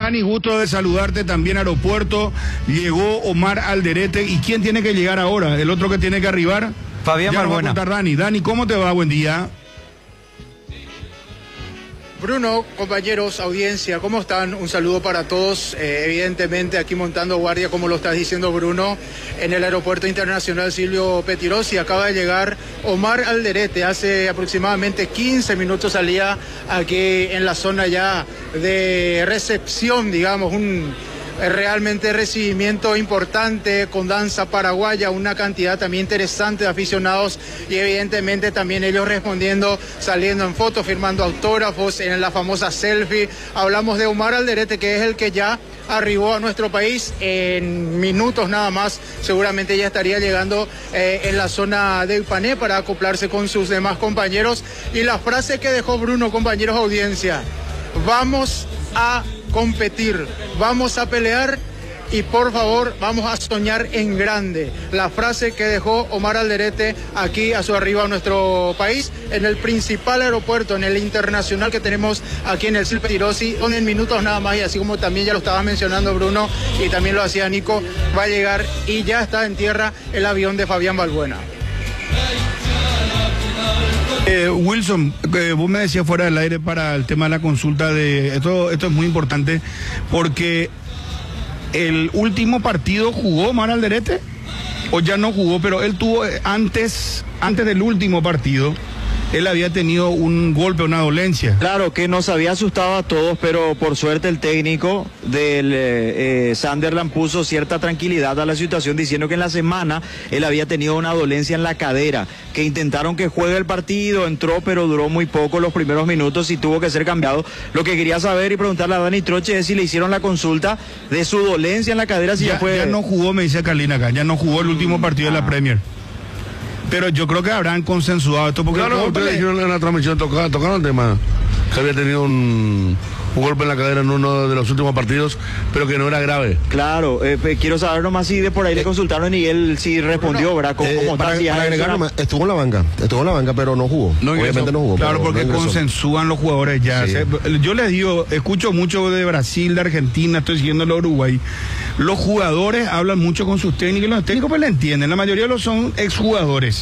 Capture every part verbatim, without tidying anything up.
Dani, gusto de saludarte también, aeropuerto. Llegó Omar Alderete. ¿Y quién tiene que llegar ahora? ¿El otro que tiene que arribar? Fabián ya Balbuena. Va a contar Dani. Dani, ¿cómo te va? Buen día. Bruno, compañeros, audiencia, ¿cómo están? Un saludo para todos. Eh, evidentemente aquí montando guardia, como lo estás diciendo, Bruno, en el Aeropuerto Internacional Silvio Pettirossi. Acaba de llegar Omar Alderete. Hace aproximadamente quince minutos salía aquí en la zona ya de recepción, digamos, un realmente recibimiento importante con danza paraguaya, una cantidad también interesante de aficionados y evidentemente también ellos respondiendo, saliendo en fotos, firmando autógrafos, en la famosa selfie. Hablamos de Omar Alderete, que es el que ya arribó a nuestro país en minutos nada más. Seguramente ya estaría llegando eh, en la zona de Ipané para acoplarse con sus demás compañeros. Y la frase que dejó Bruno, compañeros, audiencia: vamos a competir, vamos a pelear y por favor vamos a soñar en grande. La frase que dejó Omar Alderete aquí a su arribo a nuestro país, en el principal aeropuerto, en el internacional que tenemos aquí en el Silvio Pettirossi, donde en minutos nada más, y así como también ya lo estaba mencionando Bruno y también lo hacía Nico, va a llegar y ya está en tierra el avión de Fabián Balbuena. Eh, Wilson, eh, vos me decías fuera del aire para el tema de la consulta de esto, esto es muy importante porque el último partido jugó Omar Alderete o ya no jugó, pero él tuvo eh, antes, antes del último partido, él había tenido un golpe, una dolencia. Claro, que nos había asustado a todos, pero por suerte el técnico del eh, eh, Sunderland puso cierta tranquilidad a la situación, diciendo que en la semana él había tenido una dolencia en la cadera, que intentaron que juegue el partido, entró pero duró muy poco los primeros minutos y tuvo que ser cambiado. Lo que quería saber y preguntarle a Dani Troche es si le hicieron la consulta de su dolencia en la cadera, si ya, ya fue... Ya no jugó, me dice Carlina acá, ya no jugó el último partido ah. de la Premier. Pero yo creo que habrán consensuado esto porque... Claro, ustedes dijeron en la transmisión, tocaron, tocaron el tema, que había tenido un, un golpe en la cadera en uno de los últimos partidos, pero que no era grave. Claro, eh, quiero saber nomás si de por ahí eh, le consultaron y él sí respondió, ¿verdad? ¿Cómo, eh, cómo para, está? para agregar nomás, estuvo en la banca, estuvo en la banca, pero no jugó. No Obviamente no jugó. Claro, porque no consensúan los jugadores ya. Sí. Yo les digo, escucho mucho de Brasil, de Argentina, estoy siguiendo el Uruguay. Los jugadores hablan mucho con sus técnicos y los técnicos pues le entienden. La mayoría de los son exjugadores.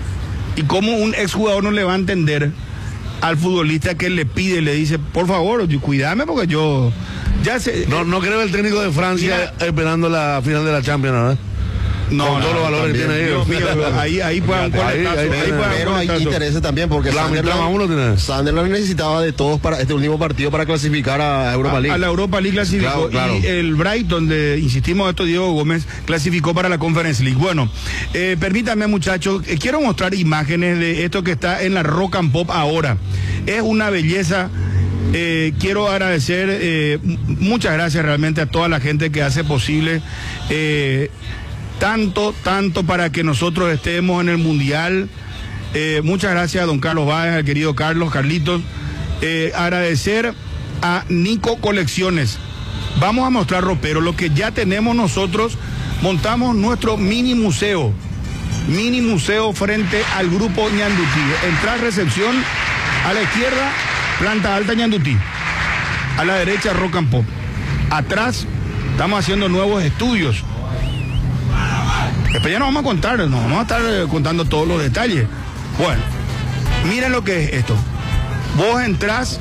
Y como un exjugador no le va a entender al futbolista que le pide, le dice, por favor, cuídame porque yo ya sé. No, no creo el técnico de Francia mira, esperando la final de la Champions, ¿no? No, con no, todos los valores que tiene ellos. Mío, ahí, ahí puedan conectar. Pero hay intereses también porque Sunderland, Sunderland necesitaba de todos para este último partido para clasificar a Europa League. A, a la Europa League clasificó. Claro, claro. Y el Brighton, de, insistimos esto, Diego Gómez, clasificó para la Conference League. Bueno, eh, permítanme, muchachos, eh, quiero mostrar imágenes de esto que está en la Rock and Pop ahora. Es una belleza. Eh, quiero agradecer, eh, muchas gracias realmente a toda la gente que hace posible eh, tanto, tanto para que nosotros estemos en el Mundial. Eh, muchas gracias a don Carlos Báez, al querido Carlos, Carlitos. Eh, agradecer a Nico Colecciones. Vamos a mostrar, ropero, lo que ya tenemos nosotros. Montamos nuestro mini museo. Mini museo frente al grupo Ñandutí. Entrar recepción, a la izquierda, planta alta Ñandutí. A la derecha, Rock and Pop. Atrás, estamos haciendo nuevos estudios. Después ya nos vamos a contar, no vamos a estar contando todos los detalles. Bueno, miren lo que es esto. Vos entrás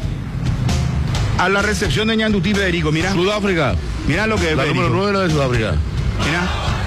a la recepción de Ñandutí, Federico, mira. Sudáfrica. Mira lo que es, la Federico. número nueve es la de Sudáfrica. Mira.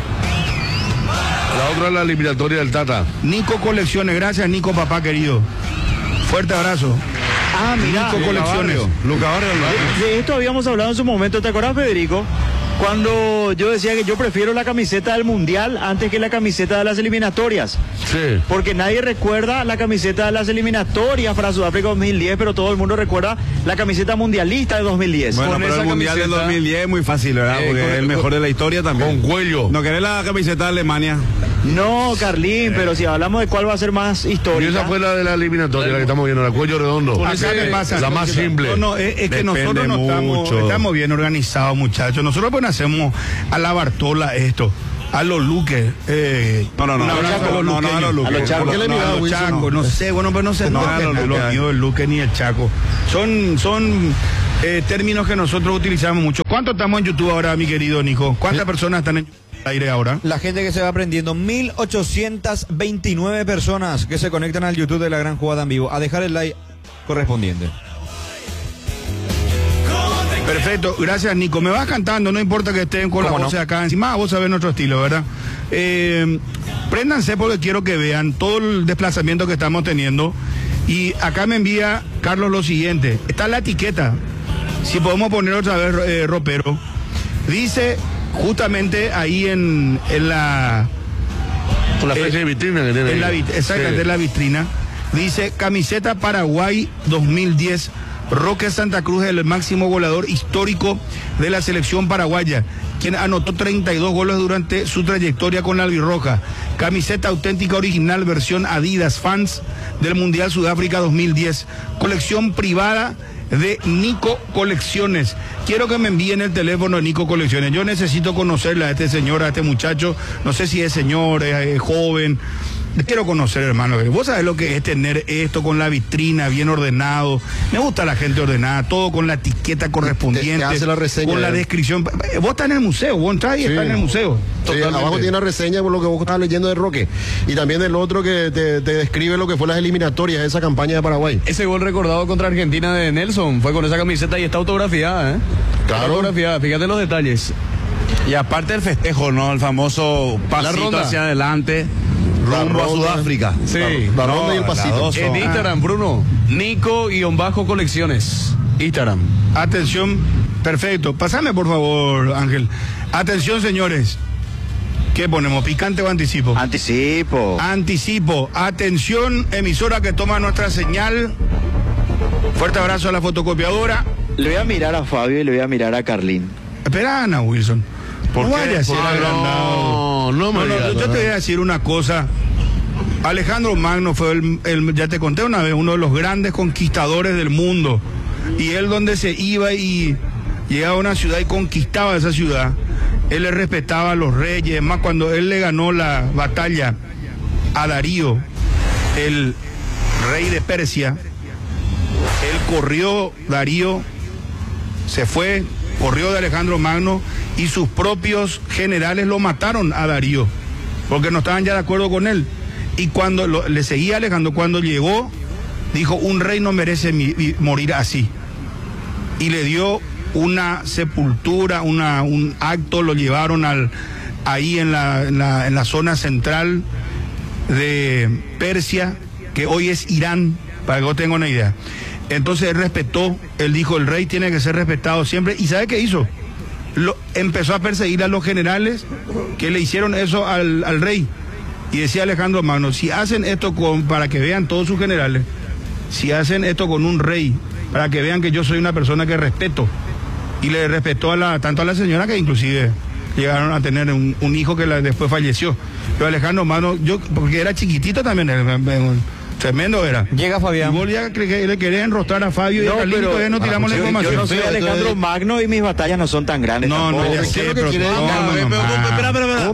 La otra es la eliminatoria del Tata. Nico Colecciones, gracias Nico, papá querido. Fuerte abrazo. Ah, mira, Nico Colecciones. Luca Barrio. De, de esto habíamos hablado en su momento, ¿te acuerdas, Federico? Cuando yo decía que yo prefiero la camiseta del Mundial antes que la camiseta de las eliminatorias. Sí. Porque nadie recuerda la camiseta de las eliminatorias para Sudáfrica dos mil diez, pero todo el mundo recuerda la camiseta mundialista de dos mil diez. Bueno, con pero esa el Mundial camiseta... del dos mil diez es muy fácil, ¿verdad? Eh, Porque es el mejor de la historia también. Con cuello. ¿No querés la camiseta de Alemania? No, Carlín, eh. pero si hablamos de cuál va a ser más histórica. Y esa fue la de la eliminatoria, la que estamos viendo, la cuello redondo. Acá me pasa, la más simple. No, no, es, es que nosotros no estamos, estamos bien organizados, muchachos. Nosotros pues hacemos a la Bartola esto. A los Luques. Eh, no, no, no. No, no, no, no, a los Luques. A los Chacos. No, a los Chacos, no sé, bueno, pero no sé. No, no, los Luques ni el Chaco. Son, son eh, términos que nosotros utilizamos mucho. ¿Cuánto estamos en YouTube ahora, mi querido Nico? ¿Cuántas personas están en aire ahora? La gente que se va aprendiendo, mil ochocientas veintinueve personas que se conectan al YouTube de La Gran Jugada en Vivo. A dejar el like correspondiente. Perfecto, gracias Nico. Me vas cantando, no importa que estén con la voz no? acá encima, vos sabés nuestro estilo, ¿verdad? Eh, préndanse porque quiero que vean todo el desplazamiento que estamos teniendo. Y acá me envía Carlos lo siguiente, está la etiqueta, si podemos poner otra vez eh, ropero. Dice justamente ahí en, en la... Con la fecha eh, de vitrina que tiene. En la, exactamente, sí. En la vitrina. Dice, camiseta Paraguay dos mil diez. Roque Santa Cruz es el máximo goleador histórico de la selección paraguaya, quien anotó treinta y dos goles durante su trayectoria con la albirroja. Camiseta auténtica original versión Adidas Fans del Mundial Sudáfrica dos mil diez. Colección privada de Nico Colecciones. Quiero que me envíen el teléfono de Nico Colecciones. Yo necesito conocerle a este señor, a este muchacho. No sé si es señor, es, es joven. Quiero conocer, hermano. Vos sabés lo que es tener esto con la vitrina bien ordenado. Me gusta la gente ordenada, todo con la etiqueta correspondiente, te, te hace la reseña, con la descripción. Vos estás en el museo, vos entras y sí, estás en el museo. Sí, abajo tiene la reseña por lo que vos estabas leyendo de Roque. Y también del otro que te, te describe lo que fue las eliminatorias de esa campaña de Paraguay. Ese gol recordado contra Argentina de Nelson fue con esa camiseta y está autografiada, ¿eh? Claro. Está autografiada, fíjate los detalles. Y aparte el festejo, ¿no? El famoso pasito hacia adelante. Rumbo a Sudáfrica. Sí. La, la ronda no, y el pasito. En Instagram, Bruno. Nico-Colecciones. Instagram. Atención. Perfecto. Pásame, por favor, Ángel. Atención, señores. ¿Qué ponemos? ¿Picante o anticipo? Anticipo. Anticipo. Atención, emisora que toma nuestra señal. Fuerte abrazo a la fotocopiadora. Le voy a mirar a Fabio y le voy a mirar a Carlín. Espera, Ana Wilson. ¿Por no vaya a ser agrandado? No, no, no, no, yo te voy a decir una cosa. Alejandro Magno fue el, el, ya te conté una vez, uno de los grandes conquistadores del mundo. Y él donde se iba y llegaba a una ciudad y conquistaba esa ciudad, él le respetaba a los reyes. Más cuando él le ganó la batalla a Darío, el rey de Persia, él corrió, Darío se fue, corrió de Alejandro Magno y sus propios generales lo mataron a Darío porque no estaban ya de acuerdo con él. Y cuando lo, le seguía Alejandro, cuando llegó, dijo: un rey no merece mi, mi, morir así. Y le dio una sepultura, una, un acto, lo llevaron al, ahí en la, en, la, en la zona central de Persia, que hoy es Irán, para que vos tengas una idea. Entonces él respetó, él dijo: el rey tiene que ser respetado siempre. ¿Y sabe qué hizo? Lo, empezó a perseguir a los generales que le hicieron eso al, al rey. Y decía Alejandro Magno: si hacen esto con, para que vean todos sus generales, si hacen esto con un rey, para que vean que yo soy una persona que respeto. Y le respetó a la, tanto a la señora que inclusive llegaron a tener un, un hijo que la, después falleció. Pero Alejandro Magno, yo, porque era chiquitito también, tremendo era. Llega Fabián. Y vos ya le querés enrostrar a Fabio, no, y a Carlito, todavía no tiramos la información. Yo no soy Alejandro Magno y mis batallas no son tan grandes. No, tampoco. no, ya sé, pero... Espera, espera,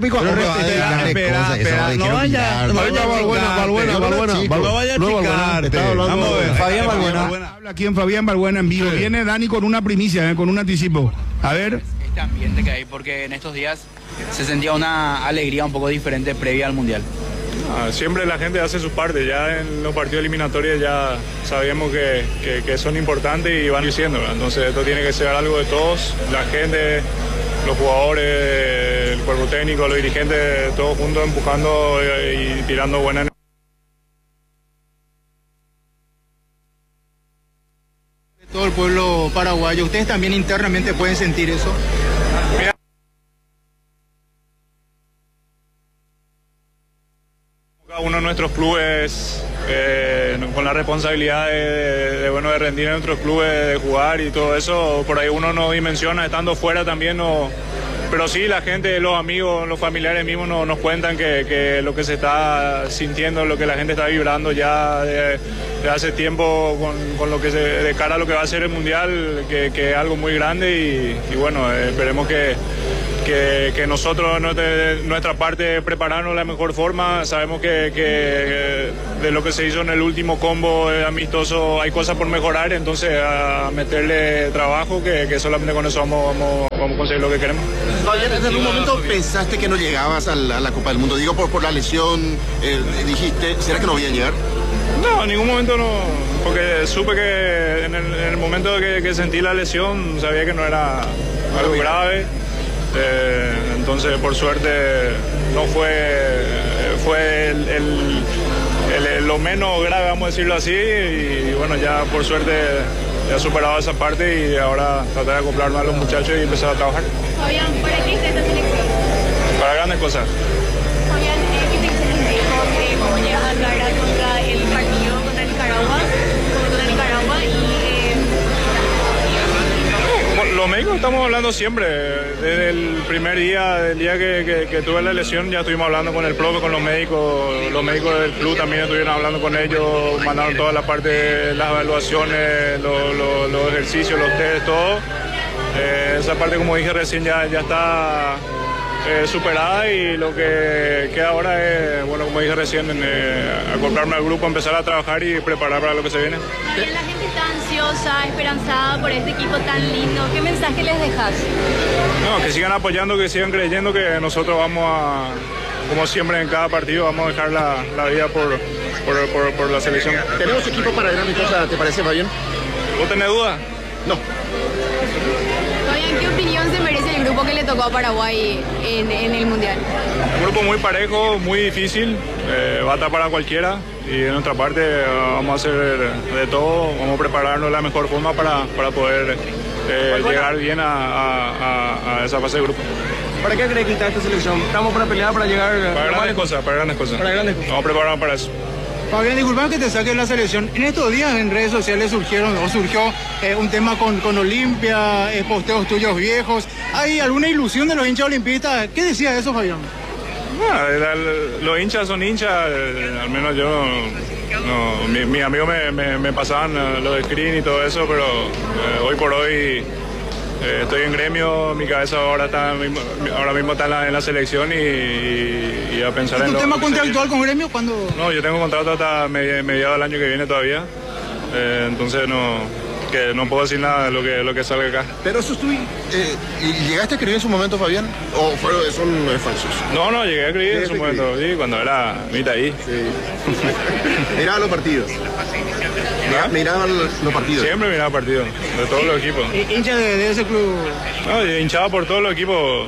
espera. Espera, no vaya... No vaya Balbuena, Balbuena, Balbuena. No vaya a chicar. Vamos a ver. Fabián Balbuena. Habla aquí en Fabián Balbuena en vivo. Viene Dani con una primicia, con un anticipo. A ver. Este ambiente que hay, porque en estos días se sentía una alegría un poco diferente previa al Mundial. Ah, siempre la gente hace su parte, ya en los partidos eliminatorios ya sabíamos que, que, que son importantes y van diciendo, ¿verdad? Entonces esto tiene que ser algo de todos, la gente, los jugadores, el cuerpo técnico, los dirigentes, todos juntos empujando y, y tirando buena energía. Todo el pueblo paraguayo, ¿ustedes también internamente pueden sentir eso? Mira, cada uno de nuestros clubes eh, con la responsabilidad de, de, de, bueno, de rendir en nuestros clubes, de jugar y todo eso, por ahí uno no dimensiona, estando fuera también no, pero sí la gente, los amigos, los familiares mismos nos, nos cuentan que, que lo que se está sintiendo, lo que la gente está vibrando ya de, de hace tiempo con, con lo que se, de cara a lo que va a ser el Mundial, que, que es algo muy grande y, y bueno, esperemos que que, que nosotros, nuestra, nuestra parte, prepararnos de la mejor forma. Sabemos que, que de lo que se hizo en el último combo amistoso hay cosas por mejorar, entonces a meterle trabajo, que, que solamente con eso vamos, vamos, vamos a conseguir lo que queremos. Fabián, ¿en algún momento pensaste que no llegabas a la, a la Copa del Mundo? Digo, por, por la lesión, eh, dijiste, ¿será que no voy a llegar? No, en ningún momento no, porque supe que en el, en el momento que, que sentí la lesión, sabía que no era algo grave. Eh, entonces, por suerte, no fue, fue el, el, el, el, lo menos grave, vamos a decirlo así, y bueno, ya por suerte ya he superado esa parte y ahora tratar de acoplarme a los muchachos y empezar a trabajar. Fabián, ¿para qué está esta selección? Para grandes cosas. Fabián, ¿qué te dice cómo llegas a hablar contra el partido contra Nicaragua? Contra Nicaragua y... Los médicos estamos hablando siempre, desde el primer día, del día que, que, que tuve la lesión, ya estuvimos hablando con el profe, con los médicos, los médicos del club también estuvieron hablando con ellos, mandaron toda la parte de las evaluaciones, los, los, los ejercicios, los test, todo. Eh, esa parte, como dije recién, ya, ya está eh, superada y lo que queda ahora es, bueno, como dije recién, eh, acoplarme al grupo, empezar a trabajar y preparar para lo que se viene. La gente está ansiosa, esperanzada por este equipo tan lindo. ¿Qué mensaje les dejas? No, que sigan apoyando, que sigan creyendo que nosotros vamos a, como siempre en cada partido, vamos a dejar la, la vida por, por, por, por la selección. ¿Tenemos equipo para grandes cosas, te parece, Fabián? ¿Vos tenés duda? No. Fabián, ¿qué opinión se merece el grupo que le tocó a Paraguay en, en el Mundial? Un grupo muy parejo, muy difícil, eh, va a tapar a cualquiera. Y de nuestra parte vamos a hacer de todo, vamos a prepararnos de la mejor forma para, para poder eh, llegar bien a, a, a esa fase de grupo. ¿Para qué crees que está esta selección? ¿Estamos para pelear, para llegar? Para grandes cosas, para grandes cosas. Para grandes cosas. Vamos a prepararnos para eso. Fabián, disculpame que te saque la selección. En estos días en redes sociales surgieron o surgió eh, un tema con, con Olimpia, eh, posteos tuyos viejos. ¿Hay alguna ilusión de los hinchas olimpistas? ¿Qué decía eso, Fabián? Bueno, los hinchas son hinchas, al menos yo, no, mis mi amigos me, me, me pasaban los screen y todo eso, pero eh, hoy por hoy eh, estoy en gremio, mi cabeza ahora está ahora mismo está en la, en la selección y, y, y a pensar ¿Y tu en lo tema contractual con gremio cuándo? No, yo tengo contrato hasta mediados del año que viene todavía, eh, entonces no... que no puedo decir nada de lo que, lo que salga acá. Pero eso estuve... Eh, ¿Llegaste a escribir en su momento, Fabián? ¿O fueron, son eh, falsos? No, no, llegué a escribir en su momento, sí, cuando era mitad ahí. Sí. Miraba los partidos. ¿Ah? Miraba los partidos. Siempre miraba partidos, de todos los equipos. ¿Hincha de, de ese club? No, hinchaba por todos los equipos.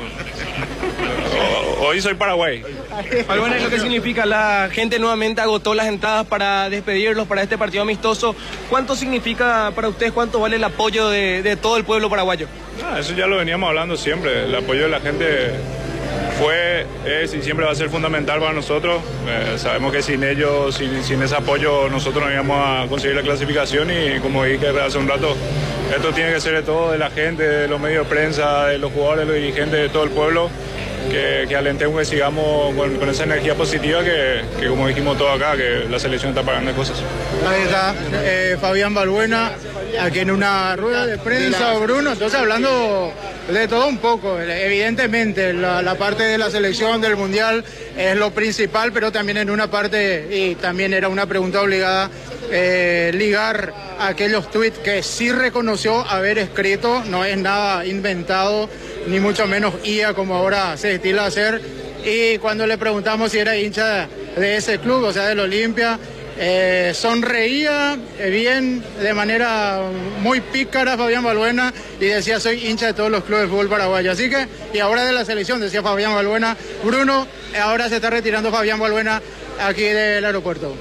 Hoy soy Paraguay. Bueno, es lo que significa, la gente nuevamente agotó las entradas para despedirlos para este partido amistoso. ¿Cuánto significa para ustedes, cuánto vale el apoyo de, de todo el pueblo paraguayo? Ah, eso ya lo veníamos hablando siempre, el apoyo de la gente fue, es y siempre va a ser fundamental para nosotros. Eh, sabemos que sin ellos, sin, sin ese apoyo, nosotros no íbamos a conseguir la clasificación y como dije hace un rato, esto tiene que ser de todo, de la gente, de los medios de prensa, de los jugadores, de los dirigentes, de todo el pueblo. Que, que alentemos, que sigamos con, con esa energía positiva que, que como dijimos todos acá, que la selección está pagando cosas. Ahí está eh, Fabián Balbuena, aquí en una rueda de prensa, Bruno, entonces hablando de todo un poco. Evidentemente la, la parte de la selección del Mundial es lo principal, pero también en una parte, y también era una pregunta obligada, eh, ligar aquellos tweets que sí reconoció haber escrito, no es nada inventado, ni mucho menos I A como ahora se estila hacer. Y cuando le preguntamos si era hincha de ese club, o sea, del Olimpia, eh, sonreía bien, de manera muy pícara Fabián Balbuena, y decía: soy hincha de todos los clubes de fútbol paraguayo. Así que, y ahora de la selección, decía Fabián Balbuena. Bruno, ahora se está retirando Fabián Balbuena aquí del aeropuerto.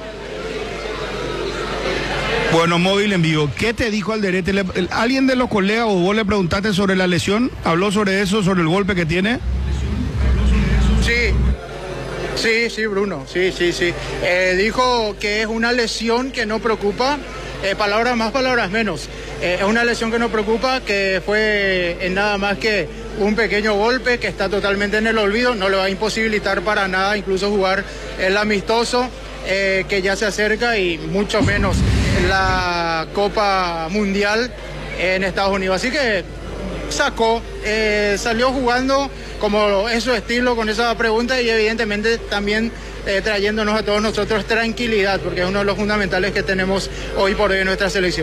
Bueno, móvil en vivo. ¿Qué te dijo Alderete? ¿Le, el, ¿Alguien de los colegas o vos le preguntaste sobre la lesión? ¿Habló sobre eso, sobre el golpe que tiene? Sí, sí, sí, Bruno, sí, sí, sí. Eh, dijo que es una lesión que no preocupa, eh, palabras más, palabras menos. Eh, es una lesión que no preocupa, que fue en nada más que un pequeño golpe, que está totalmente en el olvido, no le va a imposibilitar para nada incluso jugar el amistoso, eh, que ya se acerca, y mucho menos la Copa Mundial en Estados Unidos. Así que sacó, eh, salió jugando como es su estilo con esa pregunta y evidentemente también eh, trayéndonos a todos nosotros tranquilidad, porque es uno de los fundamentales que tenemos hoy por hoy en nuestra selección.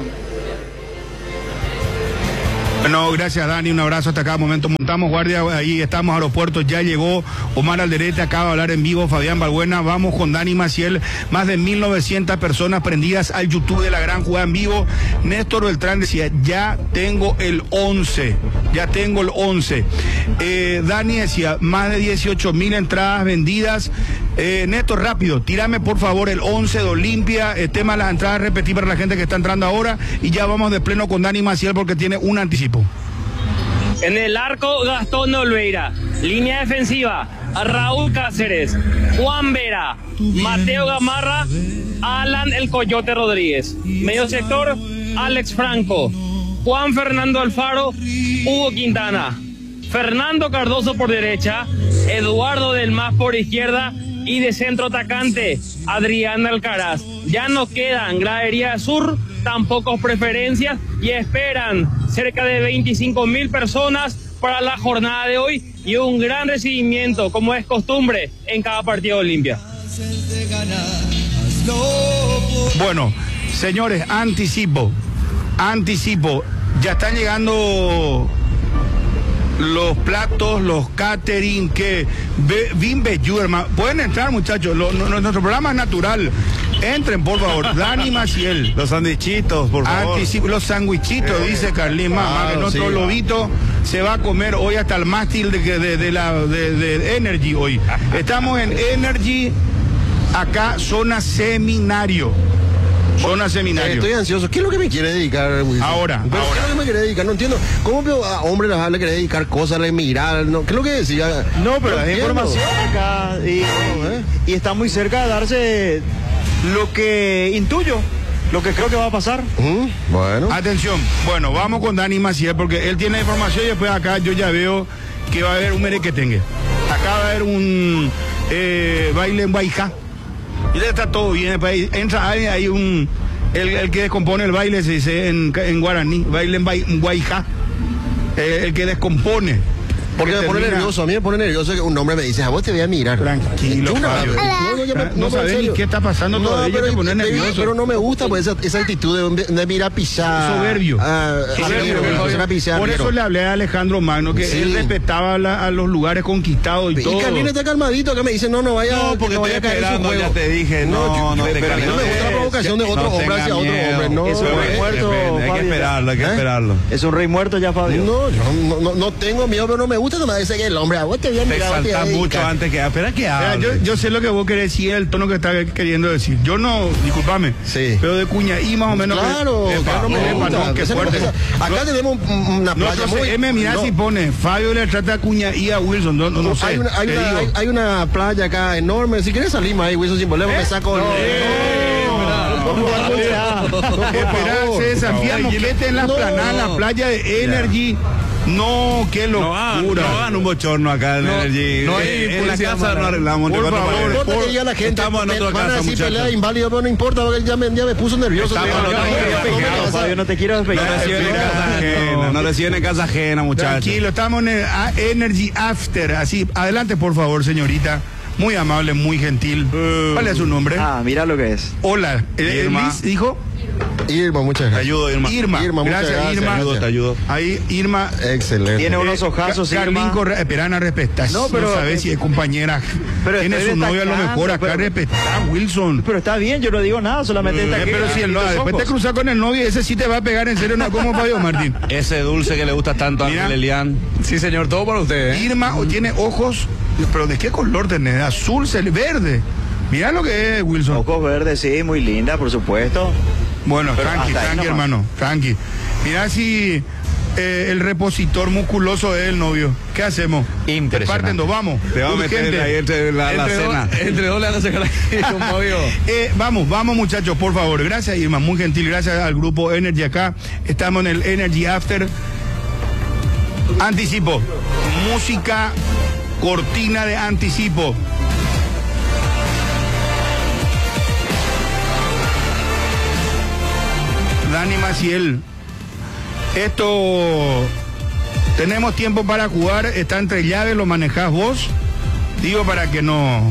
No, gracias Dani, un abrazo hasta cada momento. Montamos guardia, ahí estamos, aeropuerto, ya llegó Omar Alderete, acaba de hablar en vivo, Fabián Balbuena, vamos con Dani Maciel, más de mil novecientas personas prendidas al YouTube de la gran jugada en vivo. Néstor Beltrán decía, ya tengo el once, ya tengo el once. Eh, Dani decía, más de dieciocho mil entradas vendidas. Eh, Néstor, rápido, tírame por favor el once de Olimpia, el tema de las entradas, repetir para la gente que está entrando ahora y ya vamos de pleno con Dani Maciel porque tiene un anticipo. En el arco, Gastón Olveira. Línea defensiva, Raúl Cáceres, Juan Vera, Mateo Gamarra, Alan el Coyote Rodríguez. Medio sector, Alex Franco, Juan Fernando Alfaro, Hugo Quintana, Fernando Cardoso por derecha, Eduardo del Mas por izquierda y de centro atacante, Adrián Alcaraz. Ya no quedan gradería sur, tampoco preferencias y esperan cerca de veinticinco mil personas para la jornada de hoy y un gran recibimiento, como es costumbre en cada partido de Olimpia. Bueno, señores, anticipo, anticipo, ya están llegando los platos, los catering, que Bimbe Yuerma, pueden entrar muchachos, lo, no, nuestro programa es natural, entren por favor, Dani Maciel. Los sandwichitos, por favor. Anticipo, los sandwichitos, eh, dice Carlín, mamá, que nuestro sí, lobito se va a comer hoy hasta el mástil de, de, de, la, de, de Energy hoy. Estamos en Energy, acá, zona seminario. Zona seminario. Eh, estoy ansioso. ¿Qué es lo que me quiere dedicar, Wilson? Ahora, ¿Pero ahora. ¿Qué es lo que me quiere dedicar? No entiendo. ¿Cómo veo a hombre le quiere dedicar cosas, le mirar? No, ¿qué es lo que decía? No, pero no hay información acá y, no, ¿eh? y está muy cerca de darse lo que intuyo, lo que creo que va a pasar. Uh-huh. Bueno. Atención. Bueno, vamos con Dani Maciel porque él tiene información y después acá yo ya veo que va a haber un merequetengue. Acá va a haber un eh, baile en Guayjá. Y ya está todo bien, entra alguien, hay un, el, el que descompone el baile se dice en, en guaraní, baile en Guayjá, eh, el que descompone. Porque me pone nervioso, a mí me pone nervioso que un hombre me dice, a vos te voy a mirar. Tranquilo, Fabio. No, no, no, no sabes ni qué está pasando no, todavía, pero, te pones nervioso. Pero no me gusta pues, esa, esa actitud de, de mirar pisar. Soberbio. Ah, Soberbio. Soberbio. Pisar, por eso pero... le hablé a Alejandro Magno, que sí. Él respetaba la, a los lugares conquistados y, y todo. Y Carlín está calmadito, que me dice, no, no vaya, no, porque no vaya estoy a caer esperando, en su ya te dije, no, no, no, te pero no me gusta la provocación de otro hombre hacia otro hombre, no. Es un rey muerto, hay que esperarlo, hay que esperarlo. Es un rey muerto ya, Fabio. No, no, no tengo miedo, pero no me gusta, no me dice que el hombre, a vos te voy a mirar. Salta mucho antes que espera que hable. Yo, yo sé lo que vos querés decir, el tono que estás queriendo decir. Yo no, discúlpame, sí. Pero de Cuñaí más o menos. Claro, que, claro, no, me no, qué fuerte. Acá no, tenemos una playa no, muy... M, mira no. Si pone, Fabio le trata a Cuñaí a Wilson, no, no, no sé. Hay una, hay, una, hay, hay una playa acá enorme, si quieres salimos ahí, Wilson, sin problema, ¿Eh? Me saco... No, Esperar, César, Fiat Moquete en la planada, la playa de Energy. No, qué locura. No hagan un bochorno acá en no, Energy. No hay, eh, en la casa no arreglamos. Por favor, no importa que diga la gente. Estamos en otra casa, muchachos. Pelea inválido, pero no importa, porque ya me, ya me puso nervioso. Fabio, no te quiero despegar. No reciben en casa ajena, muchachos. Tranquilo, estamos en Energy After. Así, adelante, por favor, señorita. Muy amable, muy gentil. ¿Cuál es su nombre? Ah, mira lo que es. Hola. Irma. ¿Dijo? Irma, muchas gracias. Te ayudo, Irma. Irma, Irma gracias, gracias, Irma. Te ayudo, te ayudo. Ahí, Irma. Excelente. Tiene unos ojazos, Ca Irma. Corre esperan a respetar. No, pero. No sabes si es compañera. Pero tiene su novio a lo mejor acá pero, respetar, Wilson. Pero está bien, yo no digo nada, solamente está aquí. Pero si el, después te cruzas con el novio, ese sí te va a pegar en serio, no como Fabio Martín. Ese dulce que le gusta tanto a Lelian. Sí, señor, todo para usted. ¿eh? Irma tiene ojos, pero ¿de qué color tenés? Azul, verde. Mira lo que es, Wilson. Ojos verdes, sí, muy linda, por supuesto. Bueno, tranqui, tranqui, hermano, tranqui. Mira si eh, el repositor musculoso es el novio. ¿Qué hacemos? Impresionante. Parten, vamos. Te vamos a meter ahí entre la, la entre cena. Dos, entre dos le van a sacar aquí un novio. eh, vamos, vamos muchachos, por favor. Gracias, Irma, muy gentil. Gracias al grupo Energy acá. Estamos en el Energy After. Anticipo. Música, cortina de anticipo. Dani Maciel, esto Tenemos tiempo para jugar, está entre llaves, lo manejás vos. Digo para que no...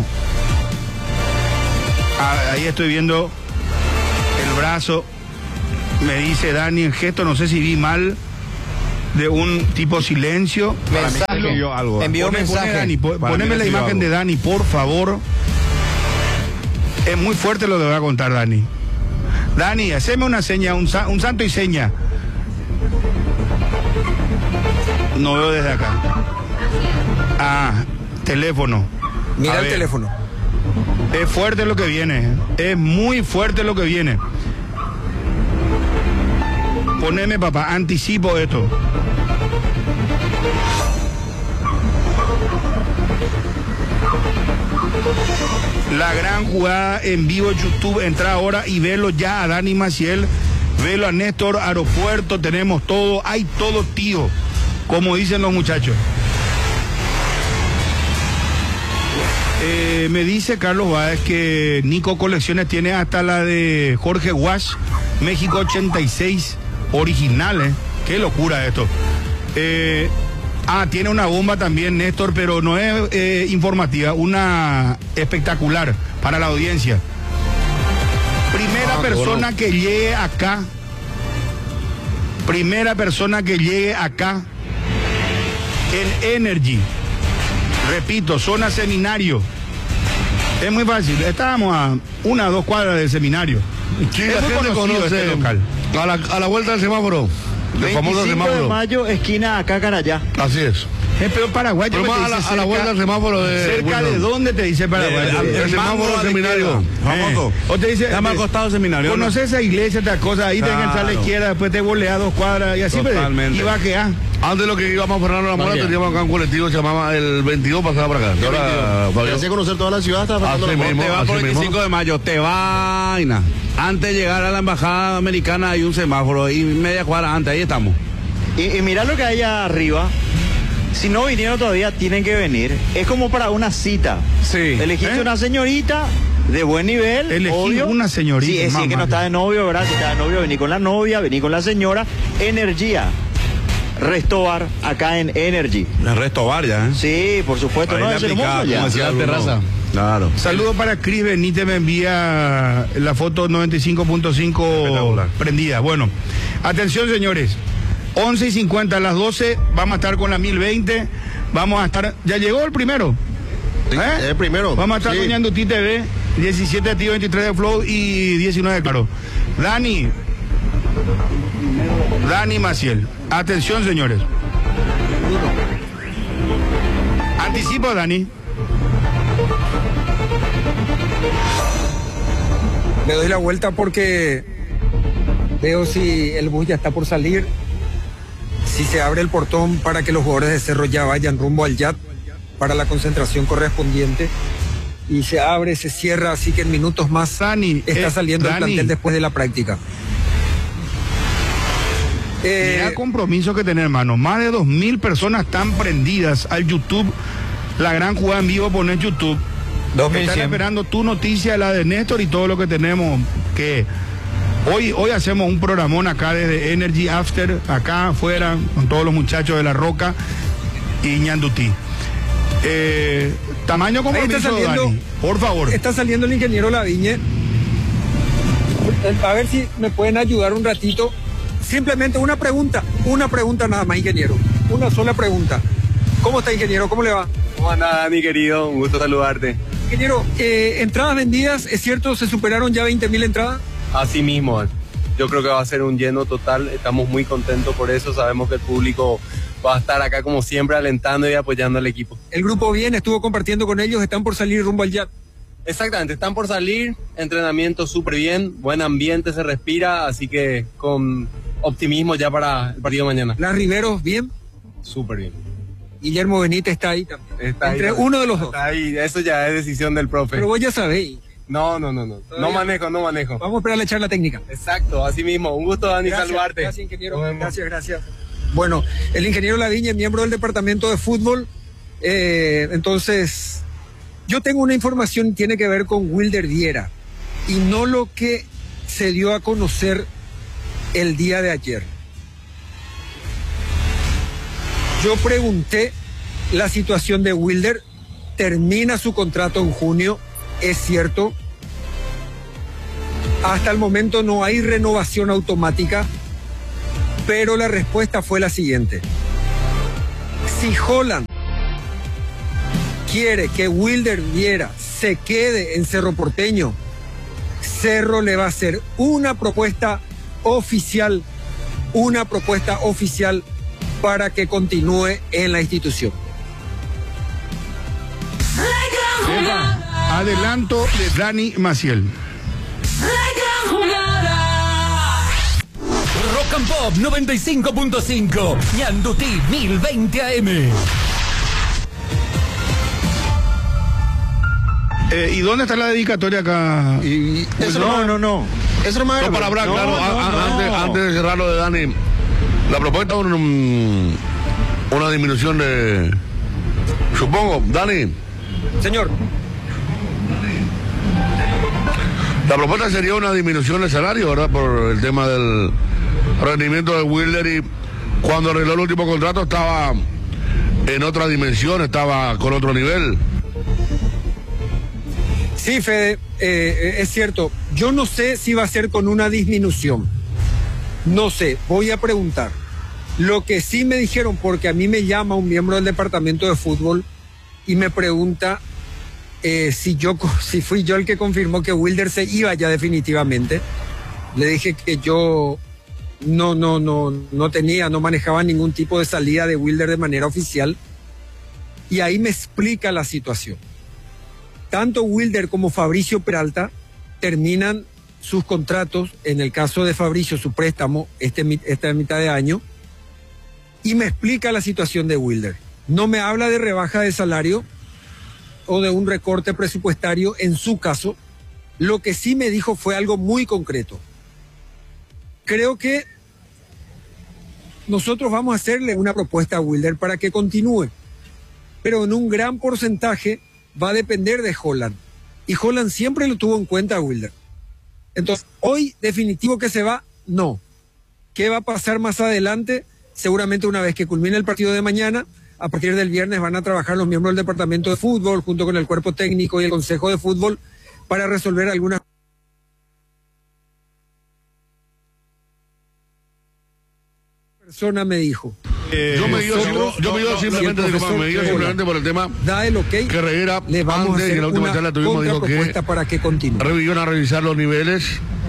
Ah, ahí estoy viendo el brazo. Me dice Dani el gesto, no sé si vi mal, de un tipo silencio. Mensaje. Envió algo. Envió Pone, mensaje. pone Dani, po- poneme la imagen algo. de Dani, por favor. Es muy fuerte lo que voy a contar, Dani. Dani, haceme una seña, un, sa- un santo y seña. No veo desde acá. Ah, teléfono. Mira A el ver. teléfono. Es fuerte lo que viene. Es muy fuerte lo que viene. Poneme, papá, anticipo esto. La gran jugada en vivo en YouTube. Entra ahora y velo ya a Dani Maciel. Velo a Néstor Aeropuerto. Tenemos todo. Hay todo, tío. Como dicen los muchachos. Eh, me dice Carlos Báez que Nico Colecciones tiene hasta la de Jorge Wash, México ochenta y seis, originales. Qué locura esto. Eh, ah, tiene una bomba también, Néstor, pero no es eh, informativa, una espectacular para la audiencia. Primera Ah, persona bueno. que llegue acá, primera persona que llegue acá en Energy. Repito, zona seminario. Es muy fácil. Estábamos a una o dos cuadras del seminario. Sí, es la muy gente conocido conoce este local. A la, a la vuelta del semáforo. El famoso veinticinco de semáforo. mayo, esquina acá, Carayá. Así es. Es peor Paraguay. Pero yo más te a la, dice a la cerca- vuelta del semáforo de... ¿Cerca bueno, de dónde te dice Paraguay? El, el, el semáforo del seminario. Famoso. O te dice... Llama al costado del seminario. ¿no? Conoces esa iglesia, esta cosa, ahí te Claro. enganchas a la izquierda, después te volea dos cuadras y así. Totalmente. Y va a quedar. Antes lo que íbamos a Fernando La Mora, Vaya. teníamos acá un colectivo que se llamaba el veintidós, pasaba para acá. Y ahora, Me Fabio, hacía conocer toda la ciudad hasta Fernando Así La Mora. mismo. Te va así por mismo. veinticinco de mayo, te vaina. Antes de llegar a la embajada americana hay un semáforo y media cuadra antes, ahí estamos. Y, y mirá lo que hay allá arriba. Si no vinieron todavía, tienen que venir. Es como para una cita. Sí. Elegiste ¿Eh? una señorita de buen nivel. Elegí obvio. una señorita, Sí, es sí, mamá. que no está de novio, ¿verdad? Si está de novio, vení con la novia, vení con la señora. Energía. Restobar acá en Energy. El resto bar ya, ¿eh? Sí, por supuesto. Ahí No, la es hermoso aplicada, ya. como decía La Bruno. terraza. Claro. Saludos para Cris Benítez, me envía la foto noventa y cinco punto cinco Espectacular. prendida. Bueno, atención señores, once y cincuenta a las doce, vamos a estar con la mil veinte, vamos a estar, ya llegó el primero. Sí, ¿Eh? el primero. Vamos a estar Sí. con Yanduti T V, diecisiete de Tío, veintitrés de Flow y diecinueve de Claro. Dani, Dani Maciel, atención señores. Anticipo, Dani. Me doy la vuelta porque veo si el bus ya está por salir. Si se abre el portón para que los jugadores de Cerro ya vayan rumbo al Y A T para la concentración correspondiente. Y se abre, se cierra, así que en minutos más Dani, está eh, saliendo el Dani. plantel después de la práctica. Eh, Mira compromiso que tener, hermano. Más de dos mil personas están prendidas al YouTube. La gran jugada en vivo poner YouTube. dos mil Están cien. esperando tu noticia, la de Néstor y todo lo que tenemos. Que hoy, hoy hacemos un programón acá desde Energy After, acá afuera, con todos los muchachos de La Roca y Ñandutí. Eh, tamaño Ahí está compromiso, saliendo- Dani. Por favor. Está saliendo el ingeniero Laviñe. A ver si me pueden ayudar un ratito. Simplemente una pregunta, una pregunta nada más, ingeniero. Una sola pregunta. ¿Cómo está, ingeniero? ¿Cómo le va? ¿Cómo andás, Dani, querido? Un gusto saludarte. Ingeniero, eh, entradas vendidas, ¿es cierto? ¿Se superaron ya veinte mil entradas? Así mismo, yo creo que va a ser un lleno total. Estamos muy contentos por eso. Sabemos que el público va a estar acá como siempre alentando y apoyando al equipo. El grupo bien, estuvo compartiendo con ellos, están por salir rumbo al Y A T. Exactamente, están por salir, entrenamiento súper bien, buen ambiente se respira, así que con optimismo ya para el partido de mañana. Las Riveros, bien. Súper bien. Guillermo Benítez está ahí también. Está Entre ahí, uno de los dos. Está ahí, eso ya es decisión del profe. Pero vos ya sabéis. No, no, no, no. No manejo, no manejo. Vamos a esperar la charla técnica. Exacto, así mismo. Un gusto, Dani, Gracias, saludarte. Gracias, ingeniero. Nos vemos. Gracias, gracias. Bueno, el ingeniero Laviñe, miembro del departamento de fútbol. Eh, entonces, yo tengo una información que tiene que ver con Wilder Viera y no lo que se dio a conocer el día de ayer. Yo pregunté la situación de Wilder, termina su contrato en junio, es cierto. Hasta el momento no hay renovación automática, pero la respuesta fue la siguiente. Si Holland quiere que Wilder Viera se quede en Cerro Porteño, Cerro le va a hacer una propuesta oficial, una propuesta oficial para que continúe en la institución. Adelanto de Dani Maciel. Rock and Pop noventa y cinco punto cinco, Ñandutí mil veinte A M. Eh, ¿Y dónde está la dedicatoria acá? Y, y eso no, no, no. Eso no me No, para hablar, No, claro, no, a- a- no. Antes, antes de cerrar lo de Dani, la propuesta es un- una disminución de. Supongo, Dani. Señor. La propuesta sería una disminución de salario, ¿verdad? Por el tema del rendimiento de Wilder, y cuando arregló el último contrato estaba en otra dimensión, estaba con otro nivel. Sí, Fede, eh, es cierto. Yo no sé si va a ser con una disminución. No sé, voy a preguntar. Lo que sí me dijeron, porque a mí me llama un miembro del departamento de fútbol y me pregunta eh, si yo si fui yo el que confirmó que Wilder se iba ya definitivamente. Le dije que yo no, no, no, no tenía, no manejaba ningún tipo de salida de Wilder de manera oficial. Y ahí me explica la situación. Tanto Wilder como Fabricio Peralta terminan sus contratos, en el caso de Fabricio, su préstamo, este, esta mitad de año, y me explica la situación de Wilder. No me habla de rebaja de salario o de un recorte presupuestario en su caso. Lo que sí me dijo fue algo muy concreto. Creo que nosotros vamos a hacerle una propuesta a Wilder para que continúe, pero en un gran porcentaje va a depender de Holland. Y Holland siempre lo tuvo en cuenta a Wilder. Entonces, hoy definitivo que se va, no. ¿Qué va a pasar más adelante? Seguramente una vez que culmine el partido de mañana, a partir del viernes van a trabajar los miembros del departamento de fútbol junto con el cuerpo técnico y el consejo de fútbol para resolver algunas persona me dijo. Eh, yo me guío, nosotros, yo me guío no, simplemente, no, disculpa, me guío profesor, simplemente por el tema da el ok, que Reguera le vamos antes a y hacer en la última una charla tuvimos dijo que contrapropuesta para que continúe. revivió a revisar los niveles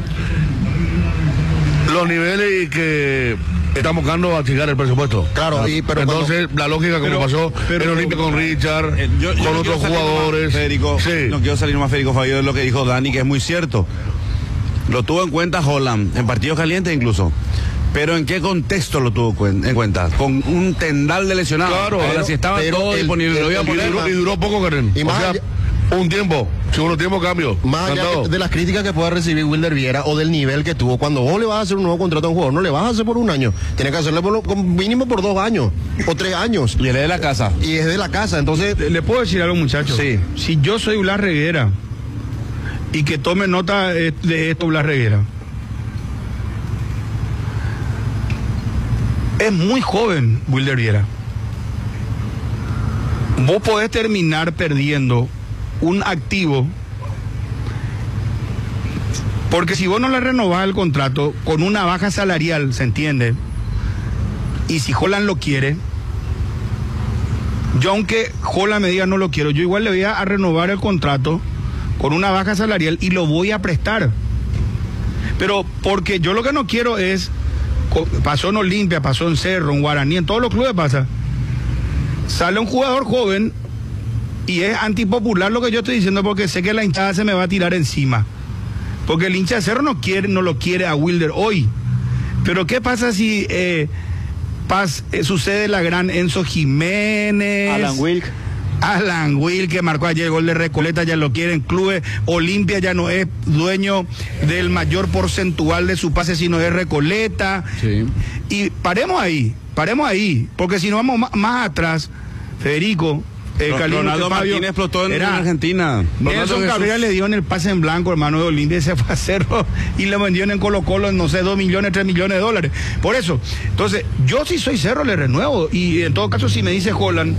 los niveles y que estamos buscando achicar el presupuesto. Claro, y, pero entonces cuando, la lógica como pero, pasó pero, en Olimpia con Richard, Eh, yo- yo con no otros quiero salir jugadores. más, Federico, sí. no quiero salir más, Federico Fabio, de lo que dijo Dani, que es muy cierto. Lo tuvo en cuenta Holland, en partidos calientes incluso. Pero ¿en qué contexto lo tuvo cuen- en cuenta? Con un tendal de lesionados. Claro, Ahora, pero- si estaba pero todo el- disponible, el- lo iba a el- y, poner. duró, y duró poco, Karen. Y O más sea, allá- un tiempo, segundo tiempo, cambio. más allá Cantado. de las críticas que pueda recibir Wilder Viera o del nivel que tuvo, cuando vos le vas a hacer un nuevo contrato a un jugador, no le vas a hacer por un año, tienes que hacerle por lo, con mínimo por dos años o tres años. Y él es de la casa. Y es de la casa, entonces ¿Le puedo decir algo, muchachos? Sí. Si yo soy Blas Reguera, y que tome nota eh, de esto Blas Reguera, es muy joven Wilder Viera. Vos podés terminar perdiendo un activo, porque si vos no le renovás el contrato con una baja salarial, ¿se entiende? Y si Holland lo quiere, yo aunque Holland me diga no lo quiero, yo igual le voy a, a renovar el contrato con una baja salarial y lo voy a prestar. Pero porque yo lo que no quiero es, pasó en Olimpia, pasó en Cerro, en Guaraní, en todos los clubes pasa. Sale un jugador joven y es antipopular lo que yo estoy diciendo, porque sé que la hinchada se me va a tirar encima. Porque el hincha de Cerro no quiere, no lo quiere a Wilder hoy. Pero ¿qué pasa si eh, pas, eh, sucede la gran Enzo Jiménez? Alan Wilk. Alan Wilk, que marcó ayer el gol de Recoleta, ya lo quieren clubes. Olimpia ya no es dueño del mayor porcentual de su pase, sino es Recoleta. Sí. Y paremos ahí, paremos ahí, porque si nos vamos más, más atrás, Federico, Eh, Ronaldo Martínez explotó en, era, en Argentina. Nelson Cabrera le dio en el pase en blanco, hermano de Olimpia, y se fue a Cerro y le vendieron en Colo Colo, no sé, dos millones, tres millones de dólares. Por eso, entonces, yo si soy Cerro le renuevo. Y en todo caso, si me dice Holland,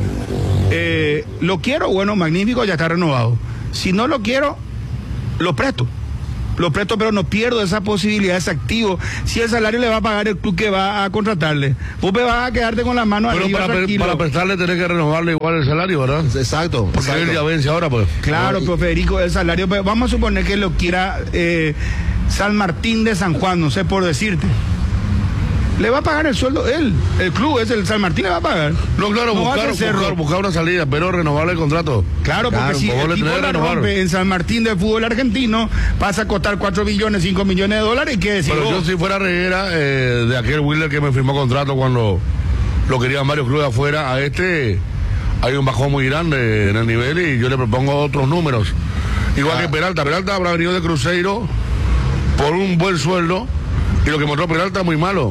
eh, lo quiero, bueno, magnífico, ya está renovado. Si no lo quiero, lo presto. Lo presto, pero no pierdo esa posibilidad, ese activo. Si el salario le va a pagar el club que va a contratarle, vos me vas a quedarte con las manos pero arriba, para, tranquilo. para prestarle tenés que renovarle igual el salario, ¿verdad? Exacto. Porque exacto. él ya vence ahora, pues. Claro, pero Federico, el salario, pero vamos a suponer que lo quiera eh, San Martín de San Juan, no sé por decirte. Le va a pagar el sueldo él, el club, es el San Martín le va a pagar. No, claro, no buscar, buscar, buscar una salida, pero renovarle el contrato. Claro, porque claro, si el tipo la rompe en San Martín del fútbol argentino, pasa a costar cuatro millones, cinco millones de dólares, ¿y qué decir? Pero yo si fuera Reguera, eh, de aquel Wilder que me firmó contrato cuando lo querían varios clubes afuera, a este hay un bajón muy grande en el nivel y yo le propongo otros números. Igual ah. que Peralta, Peralta habrá venido de Cruzeiro por un buen sueldo y lo que mostró Peralta es muy malo.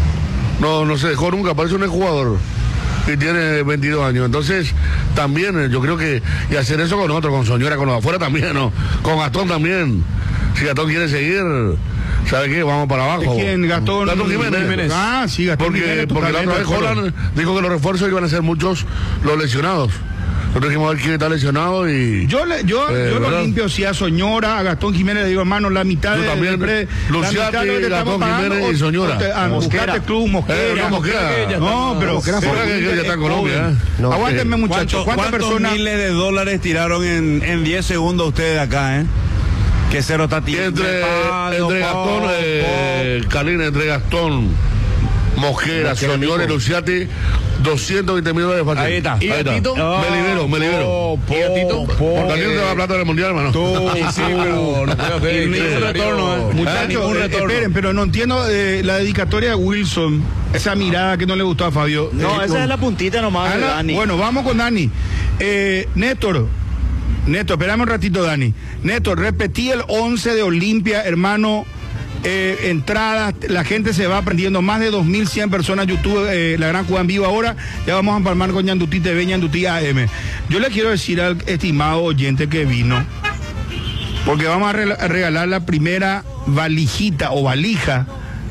No, no se dejó nunca, parece un jugador y tiene veintidós años. Entonces, también yo creo que, y hacer eso con otros, con Soñora, con los afuera también, ¿no? Con Gastón también. Si Gastón quiere seguir, ¿sabe qué? Vamos para abajo. ¿Quién? Gastón, Gastón Jiménez. Jiménez. Ah, sí, Gastón porque, Jiménez. Porque la otra vez Holland dijo que los refuerzos iban a ser muchos los lesionados. Nosotros dijimos a ver quién está lesionado y... Yo, le, yo, eh, yo lo limpio, si a Soñora, a Gastón Jiménez le digo, hermano, la mitad yo de... también, de Luciati, Gastón Jiménez y Soñora. A Mosquera Club, Mosquera. Eh, no, Mosquera. No, pero... Mosquera que ya está en Colombia. ¿eh? No, aguántenme, muchachos. ¿Cuántos personas... miles de dólares tiraron en, en diez segundos ustedes acá, eh? Que cero está tirando. Entre, entre Gastón, eh, Carlina, entre Gastón, Mosquera, Soñora y Luciati... doscientos veinte mil dólares fácil. Ahí está. ¿Y Ahí está. Tito? Oh, me libero, me libero. Oh, ¿Y a Tito? Porque a ti no te va a plata del mundial, hermano. Sí, sí, pero no puedo hacer ningún retorno. Eh. Muchachos, eh, esperen, pero no entiendo eh, la dedicatoria de Wilson. Esa mirada que no le gustó a Fabio. No, eh, esa con... es la puntita nomás de Dani. Bueno, vamos con Dani. Eh, Néstor. Néstor, esperame un ratito, Dani. Néstor, repetí el once de Olimpia, hermano. Eh, entradas, la gente se va aprendiendo, más de dos mil cien personas YouTube, eh, la gran jugada en vivo ahora, ya vamos a empalmar con Ñandutí T V, Ñandutí A M. Yo le quiero decir al estimado oyente que vino, porque vamos a, re a regalar la primera valijita o valija,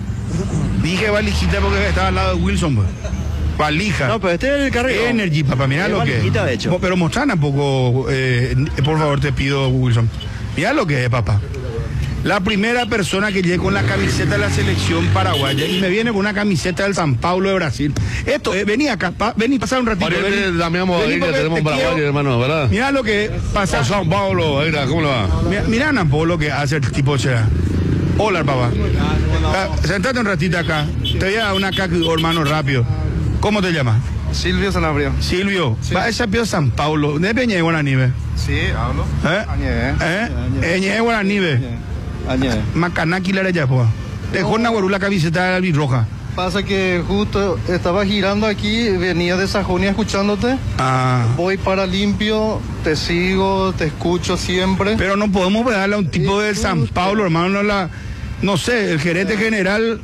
dije valijita porque estaba al lado de Wilson, pues. Valija. No, pero este es el carril. Energy, papá, mirá lo que es. De hecho. Pero mostrana un poco, eh, por favor, te pido, Wilson. Mirá lo que es, papá. La primera persona que llegue con la camiseta de la selección paraguaya y me viene con una camiseta del San Paulo de Brasil. Esto, eh, vení acá, pa, vení, pasar un ratito. Pariente, Damián ahí que tenemos en Paraguay, hermano, ¿verdad? Mirá lo que pasa. O San Paulo, mira, ¿cómo lo va? Mirá, mirá Napo, lo que hace el tipo, sea. Hola, papá. Ah, sentate un ratito acá. Te voy a dar una caca, hermano, rápido. ¿Cómo te llamas? Silvio Sanabria. Silvio, sí. Va a ser Pío San Paulo. ¿De Peña de Guananive? Sí, hablo. ¿Eh? Añe, ¿Eh? Añe de Guananive. Macanaki la ya, pues. Dejó una guarula camiseta de albirroja. Pasa que justo estaba girando aquí, venía de Sajonia escuchándote. Ah. Voy para Limpio, te sigo, te escucho siempre. Pero no podemos darle a un tipo de San Paulo, hermano, no la, no sé, el gerente general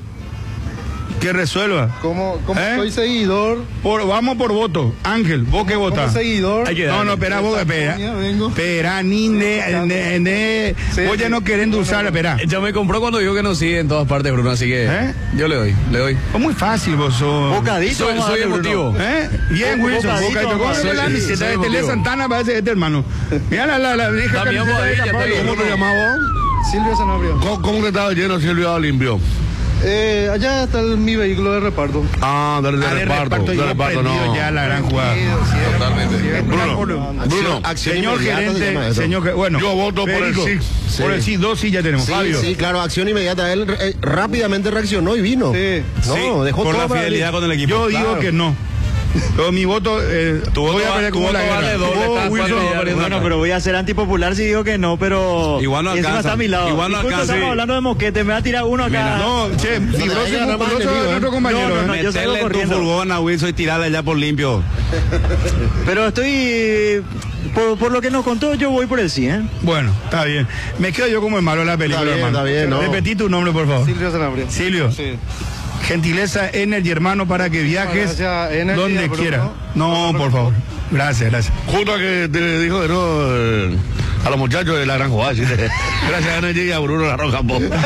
que resuelva. Como, como ¿Eh? Soy seguidor. Por, vamos por voto. Ángel, ¿vos qué votas? Como seguidor. No, no, espera, vos, espera. Espera, ni ne, ne, ne. Sí, vos ya no querés endulzar, espera. Ya me compró cuando digo que no sigue en todas partes, Bruno, así que ¿Eh? yo le doy, le doy. Es muy fácil, vos sos. Bocadito. Soy, soy emotivo. ¿Eh? Bien, Wilson, bocadito. ¿Cómo se la camiseta de Tele Santana parece este, hermano? Mira la, la, la vieja camiseta de ella. ¿Cómo te llamabas vos? Silvio Sanabria. ¿Cómo, cómo que estaba lleno Silvio Limpio? Eh, allá está el, mi vehículo de reparto. Ah, del de ah, reparto, reparto, de reparto, no. Ya la gran jugada. Totalmente. Bruno, Bruno, acción señor gerente, señor, bueno, yo voto Federico, por el sí. Por el sí, dos sí ya tenemos. Sí, Fabio. sí, claro, acción inmediata. Él eh, rápidamente reaccionó y vino. Sí. No, sí, dejó por todo la fidelidad con el equipo. Yo claro. digo que no. Pero mi voto, eh, tu voto, voy a pelear como la vale doble, oh, Wilson, bueno, pero voy a ser antipopular si digo que no, pero igual no encima está a mi lado. Igual no y justo alcanza. estamos hablando de Mosquete, me va a tirar uno acá. Mira, no, che, fibroso y musculoso de nuestro compañero. No, no, no, ¿eh? yo salgo corriendo. Tu furgón a Wilson y tirarla ya por limpio. Pero estoy, por, por lo que nos contó, yo voy por el sí, ¿eh? Bueno, está bien. Me quedo yo como el malo de la película, está bien, hermano. Está bien, no. Repetí tu nombre, por favor. Silvio Sanabria. Silvio. Sí. Gentileza Energy, hermano, para que viajes Gracias, Energy, donde Bruno. quiera. No, por favor. Gracias, gracias. Justo a que te dijo de no eh, a los muchachos de la gran jugada. ¿Sí? Gracias a Energy y a Bruno La Roca. Po. Bien,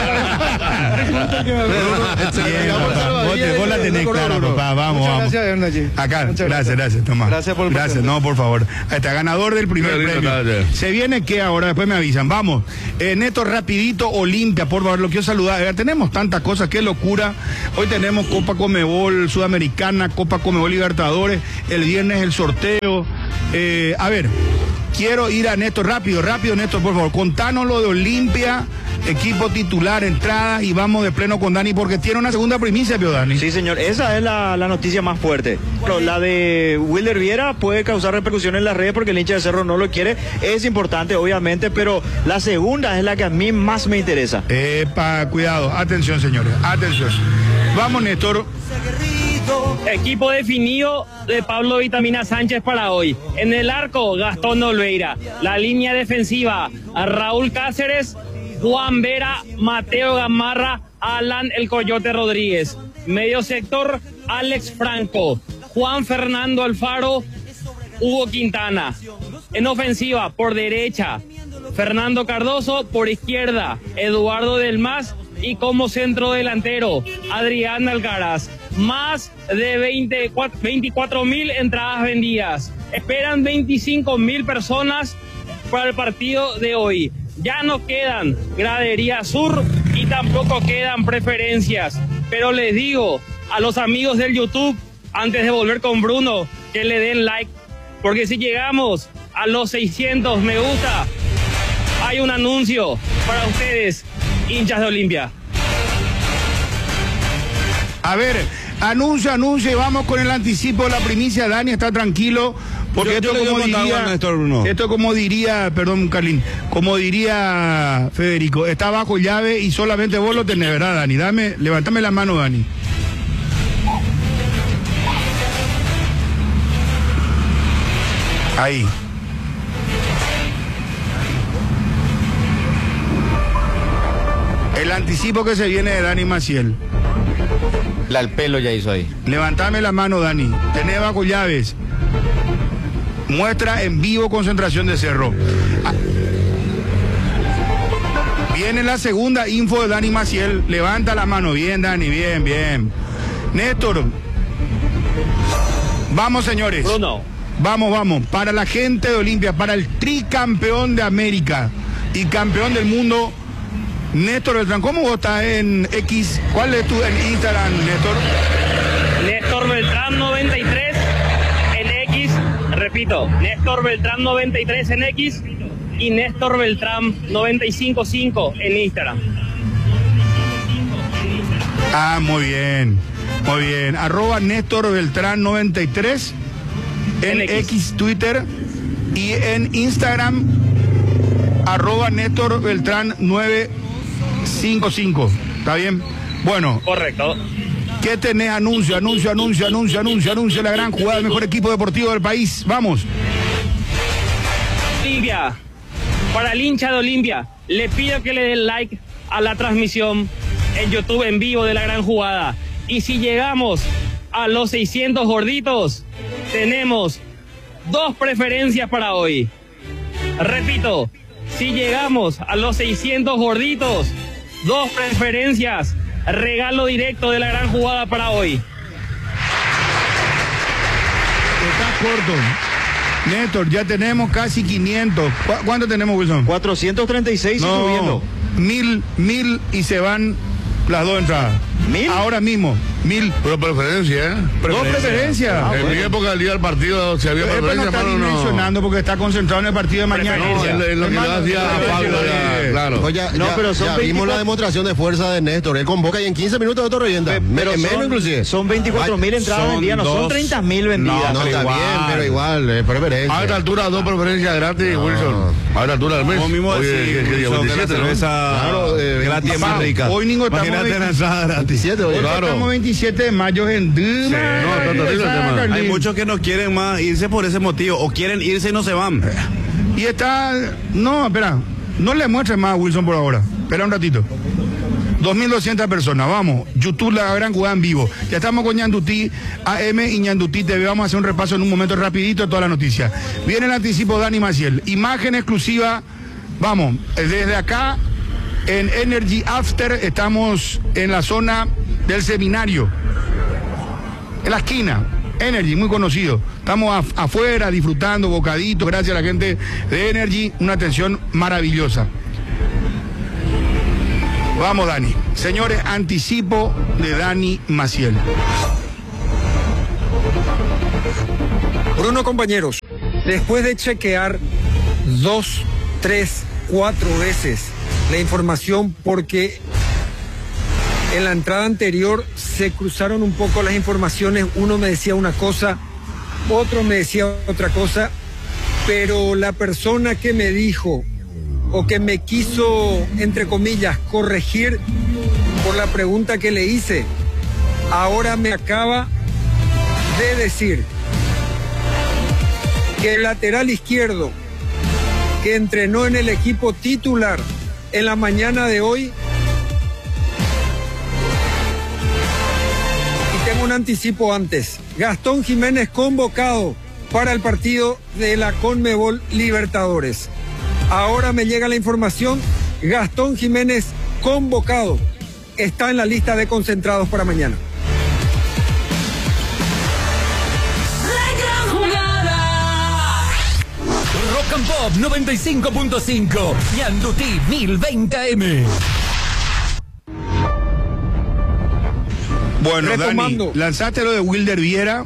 papá. Vos, te- vos la tenés clara, papá. Vamos, Muchas vamos. gracias, Energy. Acá, Muchas gracias, gracias, Tomás. Gracias por el Gracias, presente. no, por favor. Ahí está, ganador del primer Qué lindo, premio. gracias. Se viene que ahora, después me avisan. Vamos, eh, Neto, rapidito, Olimpia, por favor, lo quiero saludar. Eh, tenemos tantas cosas, qué locura. Hoy tenemos Copa Comebol Sudamericana, Copa Comebol Libertadores. El viernes el sorteo. Eh, a ver, quiero ir a Néstor, rápido, rápido, Néstor, por favor. Contanos lo de Olimpia, equipo titular, entrada, y vamos de pleno con Dani, porque tiene una segunda primicia, Pio Dani. Sí, señor, esa es la, la noticia más fuerte. Pero la de Wilder Viera puede causar repercusiones en las redes porque el hincha de Cerro no lo quiere. Es importante, obviamente, pero la segunda es la que a mí más me interesa. Epa, cuidado, atención, señores, atención. Vamos, Néstor. Equipo definido de Pablo Vitamina Sánchez para hoy. En el arco, Gastón Olveira. La línea defensiva, Raúl Cáceres, Juan Vera, Mateo Gamarra, Alan El Coyote Rodríguez. Medio sector, Alex Franco, Juan Fernando Alfaro, Hugo Quintana. En ofensiva, por derecha, Fernando Cardoso, por izquierda, Eduardo Del Mas, y como centro delantero, Adrián Alcaraz. Más de veinticuatro mil entradas vendidas. Esperan veinticinco mil personas para el partido de hoy. Ya no quedan gradería sur y tampoco quedan preferencias. Pero les digo a los amigos del YouTube, antes de volver con Bruno, que le den like. Porque si llegamos a los seiscientos me gusta, hay un anuncio para ustedes, hinchas de Olimpia. A ver, anuncio, anuncio, y vamos con el anticipo de la primicia. Dani, está tranquilo, porque Yo- esto yo le como quiero contar diría, algo a Néstor, Bruno. esto como diría, perdón, Carlín, como diría Federico, está bajo llave y solamente vos lo tenés, ¿verdad, Dani? Dame, levántame la mano, Dani. Ahí. El anticipo que se viene de Dani Maciel. La el pelo ya hizo ahí. Levantame la mano, Dani. Tenés bajo llaves. Muestra en vivo concentración de Cerro. Ah. Viene la segunda info de Dani Maciel. Levanta la mano. Bien, Dani, bien, bien. Néstor. Vamos, señores. Bruno. Vamos, vamos. Para la gente de Olimpia, para el tricampeón de América y campeón del mundo, Néstor Beltrán. ¿Cómo vos estás en X? ¿Cuál es tu en Instagram, Néstor? Néstor Beltrán noventa y tres en X, repito, Néstor Beltrán noventa y tres en X y Néstor Beltrán noventa y cinco punto cinco en Instagram. Ah, muy bien, muy bien. Arroba Néstor Beltrán noventa y tres en En X. X. Twitter, y en Instagram, arroba Néstor Beltrán nueve cinco cinco. ¿Está bien? Bueno. Correcto. ¿Qué tenés? Anuncio, anuncio, anuncio, anuncio, anuncio, anuncio. La gran jugada, el mejor equipo deportivo del país. Vamos. Olimpia, para el hincha de Olimpia, le pido que le den like a la transmisión en YouTube en vivo de la gran jugada. Y si llegamos a los seiscientos gorditos, tenemos dos preferencias para hoy. Repito, si llegamos a los seiscientos gorditos, dos preferencias, regalo directo de la gran jugada para hoy. Está corto. Néstor, ya tenemos casi quinientos. ¿Cu- ¿Cuánto tenemos, Wilson? cuatrocientos treinta y seis y No, subiendo. Mil, mil y se van las dos entradas. ¿Mil? Ahora mismo, mil. Pero preferencia, ¿eh? Dos preferencias. Ah, en mi bueno. época, el día del partido, si había Pero después no preferencia, está hermano, no. dimensionando porque está concentrado en el partido de mañana. No, es lo- es lo que yo Hermano, hacía eh, Pablo, ya, claro. No, ya, No, ya- pero son ya vimos veinticuatro la demostración de fuerza de Néstor. Él convoca y en quince minutos otro revienta. Pe- Me- pero menos son- inclusive. son veinticuatro mil entradas son vendidas, no son dos- treinta mil vendidas. No, pero está igual. bien, pero igual, eh, preferencia. A esta altura, dos preferencias gratis, Wilson. A esta altura del mes. Como mismo Oye, decir, ¿qué- qué día? Wilson, que la veintisiete, ¿no? cerveza Claro, eh, gratis es más papá, rica. hoy ningo estamos Imagínate veinte- la entrada gratis. veintisiete, Hoy boludo. Claro. estamos veintisiete de mayo en Duma. no, está terrible el tema. Hay muchos que no quieren más irse por ese motivo, o quieren irse y no se van. Y está. No, espera. No le muestres más a Wilson por ahora. Espera un ratito. dos mil doscientas personas, vamos. YouTube, la gran jugada en vivo. Ya estamos con Ñandutí A M y Ñandutí T V. Vamos a hacer un repaso en un momento rapidito de toda la noticia. Viene el anticipo de Dani Maciel. Imagen exclusiva, vamos, desde acá en Energy After. Estamos en la zona del seminario, en la esquina. Energy, muy conocido. Estamos af afuera disfrutando, bocaditos, gracias a la gente de Energy. Una atención maravillosa. Vamos, Dani. Señores, anticipo de Dani Maciel. Bruno, compañeros, después de chequear dos, tres, cuatro veces la información, porque en la entrada anterior se cruzaron un poco las informaciones, uno me decía una cosa, otro me decía otra cosa, pero la persona que me dijo o que me quiso, entre comillas, corregir por la pregunta que le hice, ahora me acaba de decir que el lateral izquierdo que entrenó en el equipo titular en la mañana de hoy, y tengo un anticipo antes, Gastón Jiménez convocado para el partido de la Conmebol Libertadores. Ahora me llega la información, Gastón Jiménez convocado, está en la lista de concentrados para mañana. Rock and Pop noventa y cinco punto cinco, Ñandutí mil veinte M. Bueno, Retomando. Dani, lanzaste lo de Wilder Viera,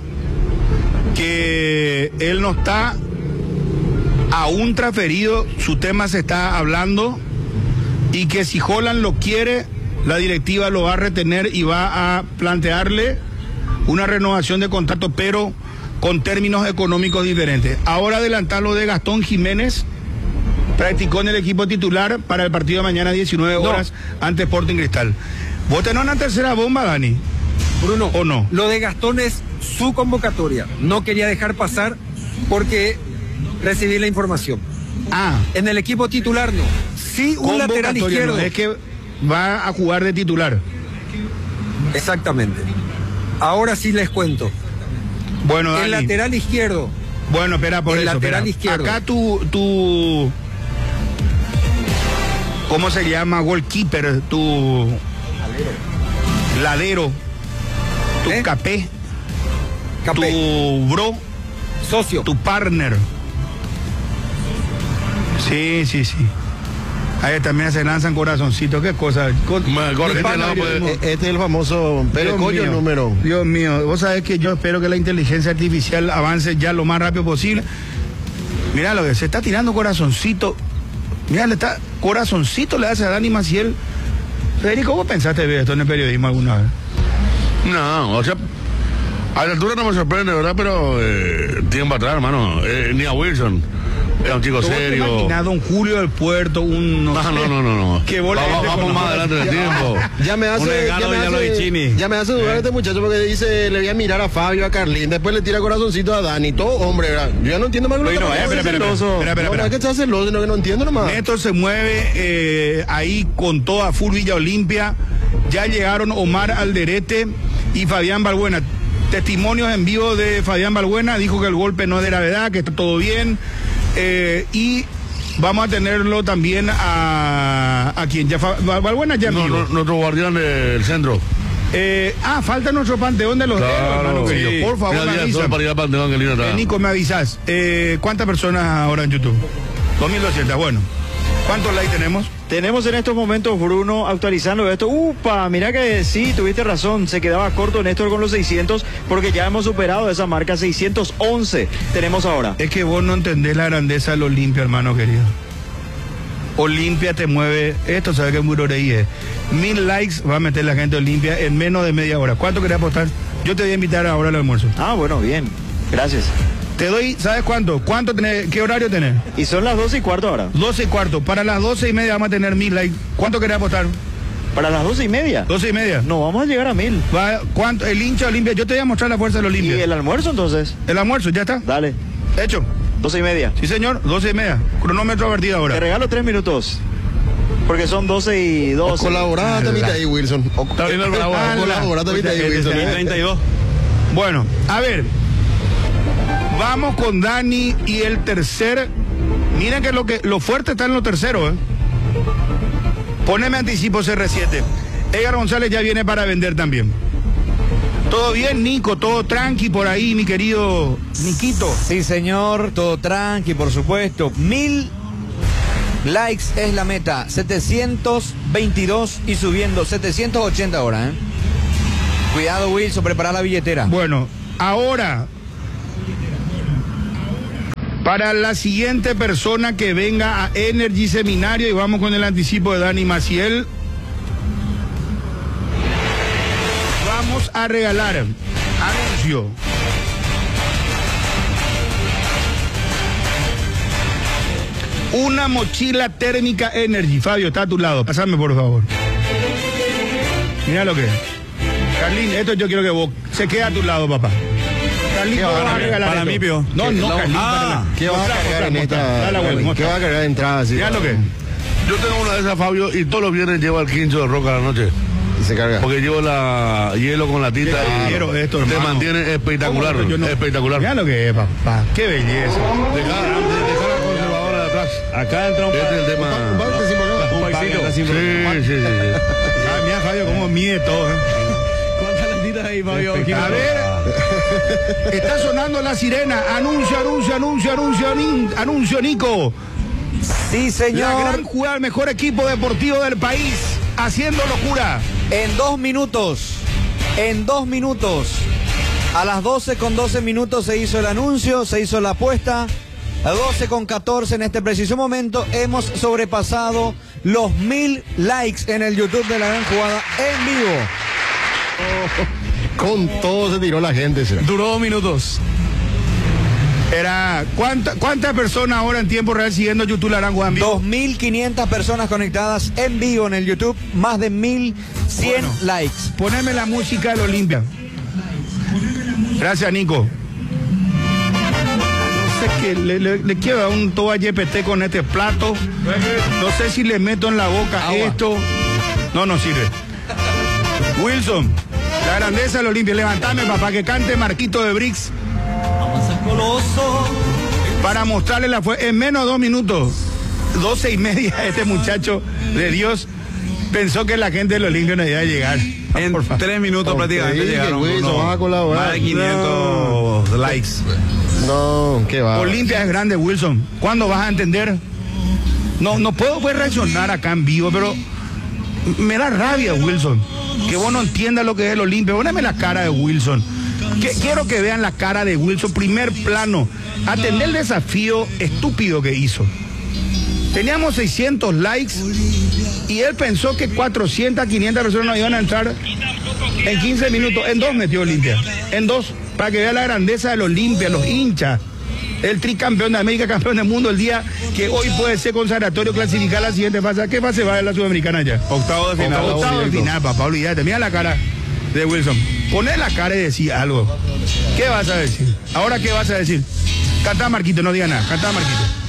que él no está aún transferido, su tema se está hablando, y que si Holland lo quiere, la directiva lo va a retener y va a plantearle una renovación de contrato, pero con términos económicos diferentes. Ahora adelantar lo de Gastón Jiménez, practicó en el equipo titular para el partido de mañana diecinueve horas no. ante Sporting Cristal. ¿Vos tenés una tercera bomba, Dani? Bruno, ¿o no? Lo de Gastón es su convocatoria. No quería dejar pasar porque recibí la información. Ah. En el equipo titular no. Sí, un lateral izquierdo. No, es que va a jugar de titular. Exactamente. Ahora sí les cuento. Bueno, Dani. El lateral izquierdo. Bueno, espera, por el eso. lateral espera. izquierdo. Acá tu, tu... ¿Cómo se llama? Goalkeeper, tu... Ladero. Ladero. Tu ¿Eh? capé. Capé. Tu bro. Socio. Tu partner. Sí, sí, sí. Ahí también se lanzan corazoncitos, qué cosa. Con... Este es el famoso Perecoyo número. Dios mío, vos sabés que yo espero que la inteligencia artificial avance ya lo más rápido posible. Mirá lo que se está tirando corazoncito. Mirá, le está corazoncito le hace a Dani Maciel. Federico, ¿cómo pensaste ver esto en el periodismo alguna vez? No, o sea, a la altura no me sorprende, ¿verdad? Pero eh, tiempo atrás, hermano. Eh, ni a Wilson. Era un chico serio. Imaginado un Julio del Puerto, un no, no, sé, no, no, no, no. Que vamos, vamos más adelante del tiempo. Ya me hace, ya me hace, ya me hace dudar eh. este muchacho porque dice, le voy a mirar a Fabio, a Carlín, después le tira corazoncito a Dani, todo hombre, ¿verdad? Yo ya no entiendo más lo que no, eh, espera, espera, espera, espera, espera, no, no es que está celoso, sino que no entiendo nomás. Néstor se mueve eh, ahí con toda full Villa Olimpia. Ya llegaron Omar Alderete y Fabián Balbuena. Testimonios en vivo de Fabián Balbuena, dijo que el golpe no es de gravedad, que está todo bien. Eh, y vamos a tenerlo también a, a quien ya Balbuena ya no, no, nuestro guardián del centro. Eh, ah, falta nuestro panteón de los claro, dedos, hermano querido. Sí. Por favor, me avisas. Eh, Nico, me avisas. Eh, ¿Cuántas personas ahora en YouTube? dos mil doscientas, bueno. ¿Cuántos likes tenemos? Tenemos en estos momentos, Bruno, actualizando esto. ¡Upa! Mira que sí, tuviste razón. Se quedaba corto Néstor con los seiscientos porque ya hemos superado esa marca. seiscientos once tenemos ahora. Es que vos no entendés la grandeza del Olimpia, hermano querido. Olimpia te mueve. Esto sabe que es muy es. Mil likes va a meter la gente de Olimpia en menos de media hora. ¿Cuánto querés apostar? Yo te voy a invitar ahora al almuerzo. Ah, bueno, bien. Gracias. Te doy, ¿sabes cuánto? ¿Cuánto tenés? ¿Qué horario tenés? Y son las doce y cuarto ahora. doce y cuarto. Para las doce y media vamos a tener mil likes. ¿Cuánto querés apostar? ¿Para las doce y media? doce y media. No, vamos a llegar a mil. Va, ¿cuánto? El hincha Olimpia. Yo te voy a mostrar la fuerza del Olimpia. ¿Y el almuerzo entonces? El almuerzo, ya está. Dale. Hecho. doce y media. Sí, señor. doce y media. Cronómetro advertido ahora. Te regalo tres minutos. Porque son doce y doce. Colaborada también ahí, Wilson. Está viendo el bravo. Colaborada también ahí, Wilson. treinta y dos. Bueno, a ver. Vamos con Dani y el tercer. Miren que lo que lo fuerte está en los terceros, ¿eh? Poneme anticipo C R siete. Edgar González ya viene para vender también. ¿Todo bien, Nico? ¿Todo tranqui por ahí, mi querido Niquito? Sí, señor, todo tranqui, por supuesto. Mil likes es la meta. setecientos veintidós y subiendo. setecientos ochenta ahora, ¿eh? Cuidado, Wilson, prepara la billetera. Bueno, ahora, para la siguiente persona que venga a Energy Seminario, y vamos con el anticipo de Dani Maciel, vamos a regalar, anuncio, una mochila térmica Energy. Fabio, está a tu lado, pásame por favor. Mira lo que es. Carlín, esto yo quiero que vos se quede a tu lado, papá. Carlín, ¿qué vas a regalar? Para mí, Pio. No, no, Carlín. Ah, ¿Qué vas a cargar en esta? ¿Qué vas a cargar de entrada? Mira lo que es. Yo tengo una de esas, Fabio, y todos los viernes llevo el quincho de roca a la noche. Y se carga. Porque llevo la hielo con latita y quiero esto, te hermano. mantiene espectacular. Yo no- Espectacular. Mira lo que es, papá. Qué belleza. Deja, deja la conservadora de atrás. acá entra un Este es el tema. un paquete sin Sí, problema. sí, sí, sí. Ah, mira, Fabio, cómo mide todo, ¿eh? ¿Cuántas latitas ahí, Fabio? A ver, está sonando la sirena. Anuncio, anuncio, anuncio, anuncio, nin- anuncio, Nico. Sí, La señor. gran jugada, el mejor equipo deportivo del país, haciendo locura. En dos minutos, en dos minutos, a las doce con doce minutos se hizo el anuncio, se hizo la apuesta. A doce con catorce en este preciso momento hemos sobrepasado los mil likes en el YouTube de La Gran Jugada en vivo. Con todo se tiró la gente. ¿será? Duró dos minutos. Era, ¿cuánta- ¿cuántas personas ahora en tiempo real siguiendo YouTube La Gran Jugada en vivo? dos mil quinientas personas conectadas en vivo en el YouTube, más de mil cien Bueno. likes. Poneme la música del Olimpia. Gracias, Nico. No sé qué, le, le, le quiero dar un toba Y P T con este plato. No sé si le meto en la boca Agua. esto. No, no sirve. Wilson, la grandeza del Olimpia. Levantame, papá, que cante Marquito de Brix. Para mostrarle la fue en menos de dos minutos, doce y media, este muchacho de Dios pensó que la gente del Olimpia no iba a llegar. En tres minutos prácticamente Increíble, llegaron Wilson, unos vas a colaborar. más de quinientos likes. No, qué va. Olimpia es grande, Wilson. ¿Cuándo vas a entender? No, no puedo pues, reaccionar acá en vivo, pero me da rabia, Wilson, que vos no entiendas lo que es el Olimpia. Poneme la cara de Wilson. Que, quiero que vean la cara de Wilson, primer plano. Atender el desafío estúpido que hizo. Teníamos seiscientos likes y él pensó que cuatrocientas, quinientas personas nos iban a entrar en quince minutos. En dos metió Olimpia. En dos, para que vea la grandeza del Olimpia, los hinchas. El tricampeón de América, campeón del mundo, el día que hoy puede ser consagratorio, clasificar a la siguiente fase. ¿A qué fase va en la Sudamericana ya? Octavo de final. Octavo de final, papá, olvídate. Mira la cara de Wilson. Poné la cara y decir algo. ¿Qué vas a decir? Ahora, ¿qué vas a decir? Cantá, Marquito, no diga nada. Cantá, Marquito.